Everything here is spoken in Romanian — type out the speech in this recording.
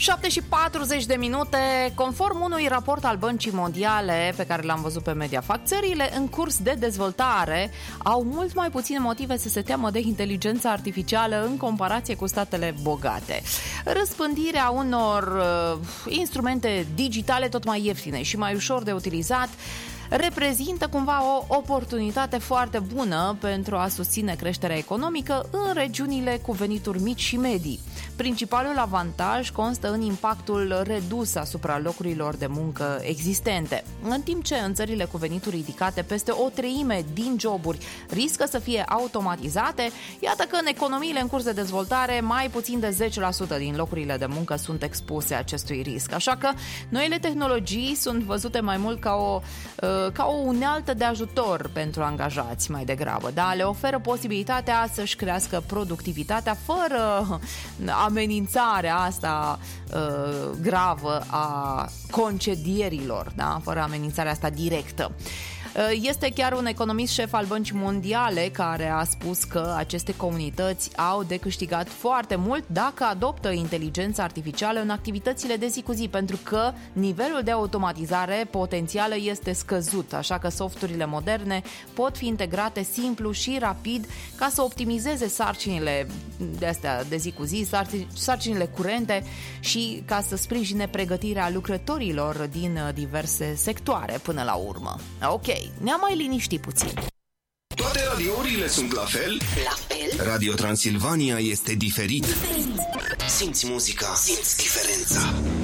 7:40, conform unui raport al Băncii Mondiale pe care l-am văzut pe Mediafact, țările în curs de dezvoltare au mult mai puține motive să se teamă de inteligența artificială în comparație cu statele bogate. Răspândirea unor instrumente digitale tot mai ieftine și mai ușor de utilizat reprezintă cumva o oportunitate foarte bună pentru a susține creșterea economică în regiunile cu venituri mici și medii. Principalul avantaj constă în impactul redus asupra locurilor de muncă existente. În timp ce în țările cu venituri ridicate peste o treime din joburi riscă să fie automatizate, iată că în economiile în curs de dezvoltare mai puțin de 10% din locurile de muncă sunt expuse acestui risc. Așa că noile tehnologii sunt văzute mai mult ca o unealtă de ajutor pentru angajați mai degrabă, da? Le oferă posibilitatea să-și crească productivitatea fără amenințarea asta gravă a concedierilor, da? Fără amenințarea asta directă. Este chiar un economist șef al Băncii Mondiale care a spus că aceste comunități au de câștigat foarte mult dacă adoptă inteligența artificială în activitățile de zi cu zi, pentru că nivelul de automatizare potențială este scăzut, așa că softurile moderne pot fi integrate simplu și rapid ca să optimizeze sarcinile de astea de zi cu zi, sarcinile curente și ca să sprijine pregătirea lucrătorilor din diverse sectoare până la urmă. Ok, ne-am mai liniștit puțin. Toate radiourile sunt la fel? La fel? Radio Transilvania este diferit. Simți muzica, simți diferența.